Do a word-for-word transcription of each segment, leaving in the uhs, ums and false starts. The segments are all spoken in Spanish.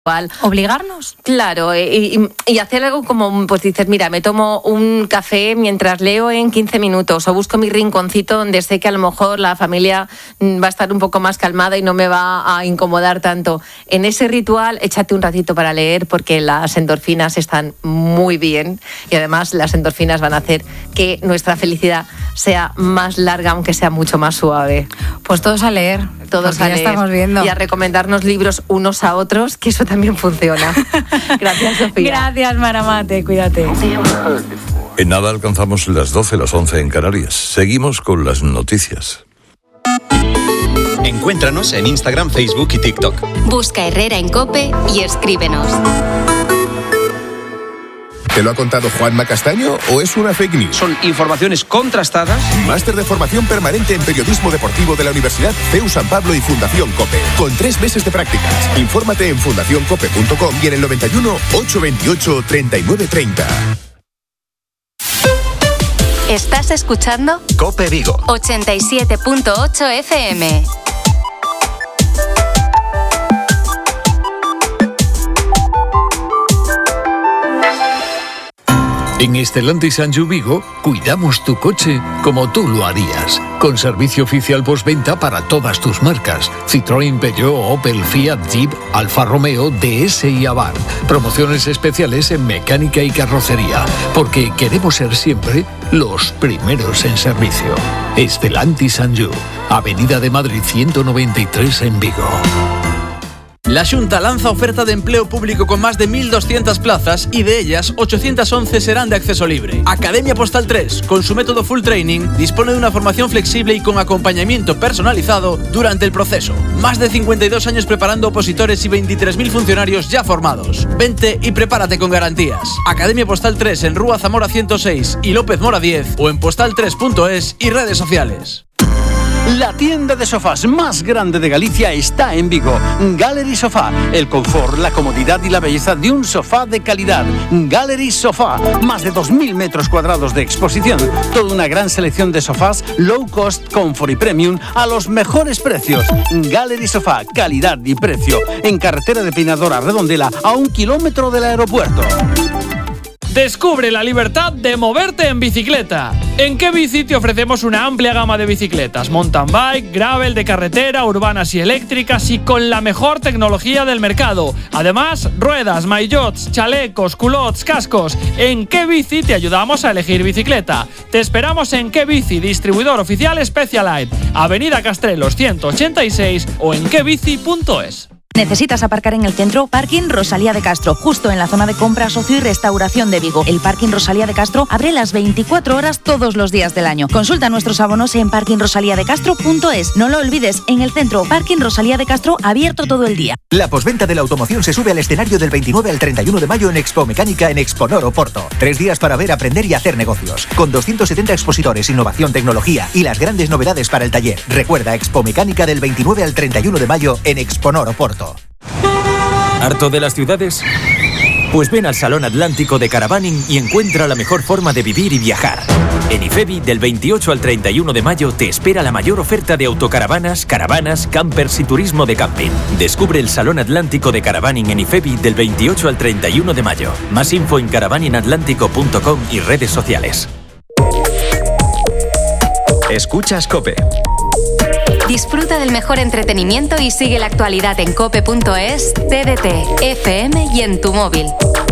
¿Obligarnos? Claro, y, y hacer algo como, pues dices, mira, me tomo un café mientras leo en quince minutos o busco mi rinconcito donde sé que a lo mejor la familia va a estar un poco más calmada y no me va a incomodar tanto. En ese ritual, échate un ratito para leer porque las endorfinas están muy bien y además las endorfinas van a hacer que nuestra felicidad sea más larga, aunque sea mucho más suave. Pues todos a leer. Todos a leer. Estamos viendo. Y a recomendarnos libros unos a otros, que eso también funciona. Gracias, Sofía. Gracias, Maramate. Cuídate. En nada alcanzamos las doce, las once en Canarias. Seguimos con las noticias. Encuéntranos en Instagram, Facebook y TikTok. Busca Herrera en COPE y escríbenos. ¿Te lo ha contado Juanma Castaño o es una fake news? Son informaciones contrastadas. Máster de formación permanente en periodismo deportivo de la Universidad C E U San Pablo y Fundación COPE. Con tres meses de prácticas. Infórmate en fundación cope punto com y en el noventa y uno, ochocientos veintiocho, treinta y nueve treinta. ¿Estás escuchando? COPE Vigo. ochenta y siete punto ocho F M. En Stellantis Sanju Vigo, cuidamos tu coche como tú lo harías. Con servicio oficial postventa para todas tus marcas. Citroën, Peugeot, Opel, Fiat, Jeep, Alfa Romeo, D S y Abarth. Promociones especiales en mecánica y carrocería. Porque queremos ser siempre los primeros en servicio. Stellantis Sanju, Avenida de Madrid ciento noventa y tres en Vigo. La Xunta lanza oferta de empleo público con más de mil doscientas plazas y de ellas ochocientas once serán de acceso libre. Academia Postal tres, con su método Full Training, dispone de una formación flexible y con acompañamiento personalizado durante el proceso. Más de cincuenta y dos años preparando opositores y veintitrés mil funcionarios ya formados. Vente y prepárate con garantías. Academia Postal tres en Rúa Zamora ciento seis y López Mora diez o en postal tres punto es y redes sociales. La tienda de sofás más grande de Galicia está en Vigo. Gallery Sofá. El confort, la comodidad y la belleza de un sofá de calidad. Gallery Sofá. Más de dos mil metros cuadrados de exposición. Toda una gran selección de sofás low cost, comfort y premium a los mejores precios. Gallery Sofá. Calidad y precio. En carretera de Peinadora Redondela a un kilómetro del aeropuerto. Descubre la libertad de moverte en bicicleta. En Qué Bici te ofrecemos una amplia gama de bicicletas, mountain bike, gravel, de carretera, urbanas y eléctricas y con la mejor tecnología del mercado. Además, ruedas, maillots, chalecos, culottes, cascos. En Qué Bici te ayudamos a elegir bicicleta. Te esperamos en Qué Bici, distribuidor oficial Specialized, Avenida Castrelos ciento ochenta y seis o en quebici punto es. ¿Necesitas aparcar en el centro? Parking Rosalía de Castro, justo en la zona de compra, socio y restauración de Vigo. El Parking Rosalía de Castro abre las veinticuatro horas todos los días del año. Consulta nuestros abonos en parking rosalía de castro punto es. No lo olvides, en el centro, Parking Rosalía de Castro, abierto todo el día. La posventa de la automoción se sube al escenario del veintinueve al treinta y uno de mayo en Expo Mecánica en Exponor Oporto. Tres días para ver, aprender y hacer negocios. Con doscientos setenta expositores, innovación, tecnología y las grandes novedades para el taller. Recuerda, Expo Mecánica del veintinueve al treinta y uno de mayo en Exponor Oporto. ¿Harto de las ciudades? Pues ven al Salón Atlántico de Caravaning y encuentra la mejor forma de vivir y viajar. En IFEBI, del veintiocho al treinta y uno de mayo, te espera la mayor oferta de autocaravanas, caravanas, campers y turismo de camping. Descubre el Salón Atlántico de Caravaning en IFEBI del veintiocho al treinta y uno de mayo. Más info en caravaning atlántico punto com y redes sociales. Escuchas COPE. Disfruta del mejor entretenimiento y sigue la actualidad en cope punto es, T D T, F M y en tu móvil.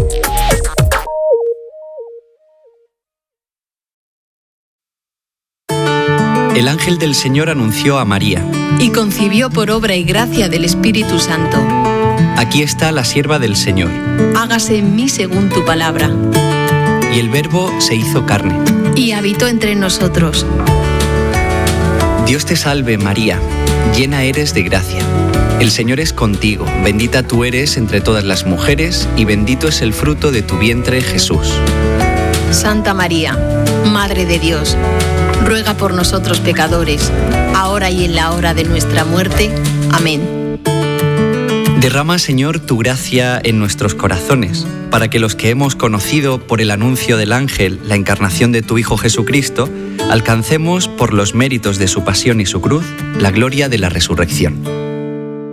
El ángel del Señor anunció a María. Y concibió por obra y gracia del Espíritu Santo. Aquí está la sierva del Señor. Hágase en mí según tu palabra. Y el Verbo se hizo carne. Y habitó entre nosotros. Dios te salve, María, llena eres de gracia. El Señor es contigo, bendita tú eres entre todas las mujeres, y bendito es el fruto de tu vientre, Jesús. Santa María, Madre de Dios, ruega por nosotros pecadores, ahora y en la hora de nuestra muerte. Amén. Derrama, Señor, tu gracia en nuestros corazones, para que los que hemos conocido por el anuncio del ángel la encarnación de tu Hijo Jesucristo, alcancemos, por los méritos de su pasión y su cruz, la gloria de la resurrección.